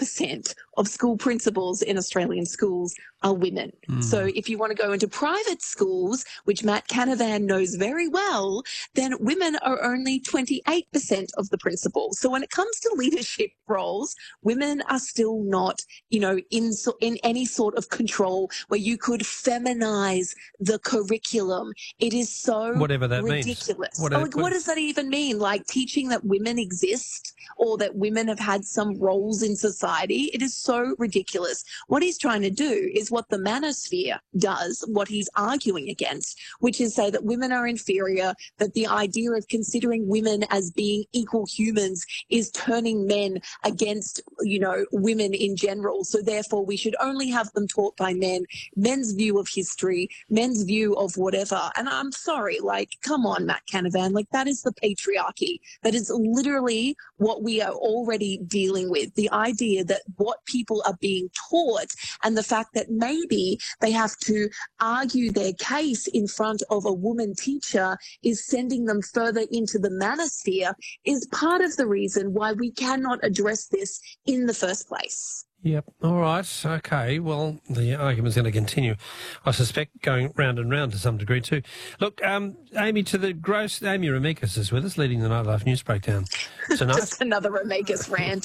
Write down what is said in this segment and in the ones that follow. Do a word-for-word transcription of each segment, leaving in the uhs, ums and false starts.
percent of school principals in Australian schools are women. Mm. So if you want to go into private schools, which Matt Canavan knows very well, then women are only twenty-eight percent of the principals. So when it comes to leadership roles, women are still not, you know, in, so, in any sort of control where you could feminize the curriculum. It is so Whatever that ridiculous. Means. What, oh, like, what does that even mean? Like teaching that women exist or that women have had some roles in society? It is so ridiculous. What he's trying to do is what the manosphere does, what he's arguing against, which is say that women are inferior, that the idea of considering women as being equal humans is turning men against, you know, women in general. So therefore we should only have them taught by men, men's view of history, men's view of whatever. And I'm sorry, like, come on, Matt Canavan, like that is the patriarchy. That is literally what we are already dealing with. The idea that what people are being taught and the fact that maybe they have to argue their case in front of a woman teacher is sending them further into the manosphere is part of the reason why we cannot address this in the first place. Yep. All right. Okay. Well, the argument's going to continue, I suspect, going round and round to some degree too. Look, um, Amy, to the gross, Amy Remekas is with us, leading the Nightlife News Breakdown tonight. Just another Remekas rant.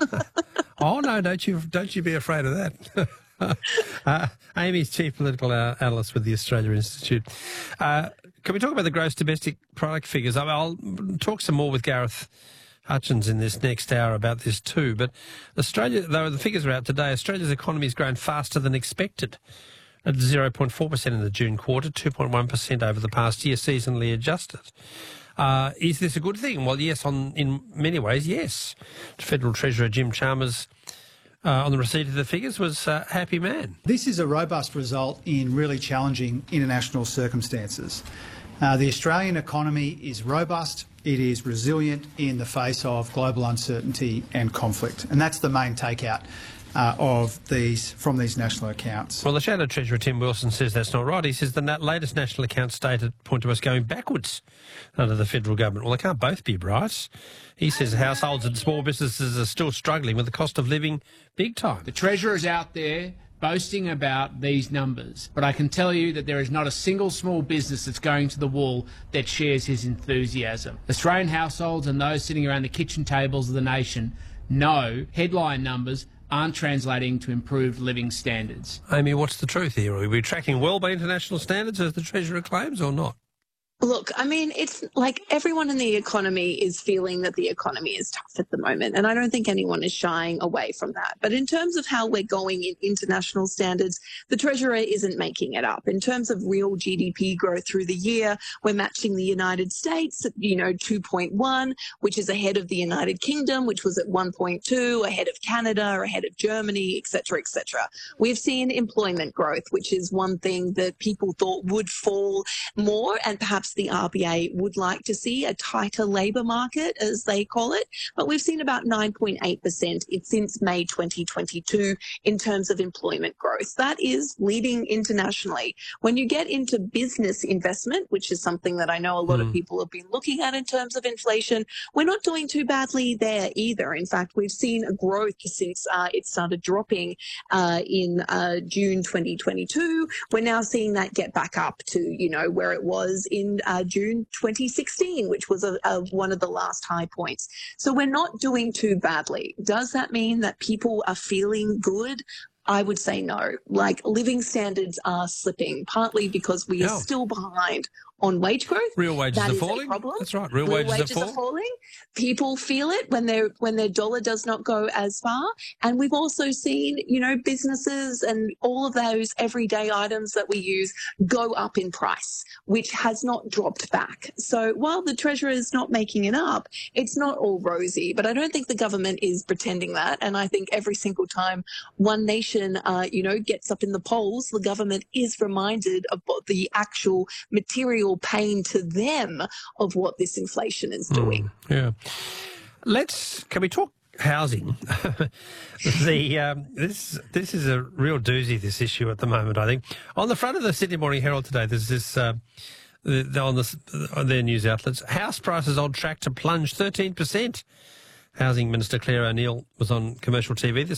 Oh no! Don't you don't you be afraid of that. uh, Amy's chief political analyst with the Australia Institute. Uh, can we talk about the gross domestic product figures? I mean, I'll talk some more with Gareth Hutchins in this next hour about this too. But Australia, though the figures are out today, Australia's economy has grown faster than expected at zero point four percent in the June quarter, two point one percent over the past year, seasonally adjusted. Uh, is this a good thing? Well, yes, on in many ways, yes. Federal Treasurer Jim Chalmers, Uh, on the receipt of the figures, was a uh, happy man. This is a robust result in really challenging international circumstances. Uh, the Australian economy is robust, it is resilient in the face of global uncertainty and conflict, and that's the main takeout uh, of these from these national accounts. Well, the Shadow Treasurer Tim Wilson says that's not right. He says the latest national accounts data point to us going backwards under the federal government. Well, they can't both be right. He says households and small businesses are still struggling with the cost of living big time. The Treasurer's out there boasting about these numbers, but I can tell you that there is not a single small business that's going to the wall that shares his enthusiasm. Australian households and those sitting around the kitchen tables of the nation know headline numbers aren't translating to improved living standards. Amy, what's the truth here? Are we tracking well by international standards, as the Treasurer claims, or not? Look, I mean, it's like everyone in the economy is feeling that the economy is tough at the moment, and I don't think anyone is shying away from that. But in terms of how we're going in international standards, the Treasurer isn't making it up. In terms of real G D P growth through the year, we're matching the United States at, you know, two point one, which is ahead of the United Kingdom, which was at one point two, ahead of Canada, ahead of Germany, et cetera, et cetera. We've seen employment growth, which is one thing that people thought would fall more, and perhaps the R B A would like to see a tighter labour market, as they call it. But we've seen about nine point eight percent since May twenty twenty-two in terms of employment growth. That is leading internationally. When you get into business investment, which is something that I know a lot mm. of people have been looking at in terms of inflation, we're not doing too badly there either. In fact, we've seen a growth since uh, it started dropping uh, in uh, June twenty twenty-two. We're now seeing that get back up to, you know, where it was in Uh, June twenty sixteen, which was a, a, one of the last high points. So we're not doing too badly. Does that mean that people are feeling good? I would say no. Like, living standards are slipping, partly because we are yeah. still behind on wage growth. Real wages that are is falling. A problem. That's right. Real, Real wages, wages are, fall. are falling. People feel it when their when their dollar does not go as far. And we've also seen, you know, businesses and all of those everyday items that we use go up in price, which has not dropped back. So while the Treasurer is not making it up, it's not all rosy. But I don't think the government is pretending that. And I think every single time One Nation, uh, you know, gets up in the polls, the government is reminded of what the actual material pain to them of what this inflation is doing. Mm, yeah. Let's, can we talk housing? the um, this this is a real doozy, this issue at the moment, I think. On the front of the Sydney Morning Herald today, there's this, uh, the, the, on, the, on their news outlets, house prices on track to plunge thirteen percent. Housing Minister Claire O'Neil was on commercial T V this